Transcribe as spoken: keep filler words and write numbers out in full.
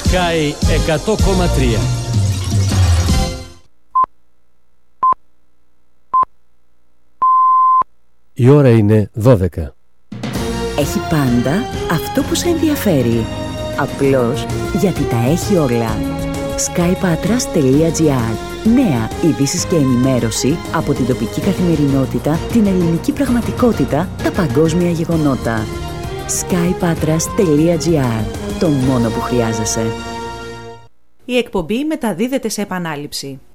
Sky εκατό κόμμα τρία. Η ώρα είναι δώδεκα. Έχει πάντα αυτό που σε ενδιαφέρει. Απλώς γιατί τα έχει όλα. skypatras τελεία gr. Νέα ειδήσεις και ενημέρωση από την τοπική καθημερινότητα, την ελληνική πραγματικότητα, τα παγκόσμια γεγονότα. skypatras τελεία gr. Το μόνο που χρειάζεσαι. Η εκπομπή μεταδίδεται σε επανάληψη.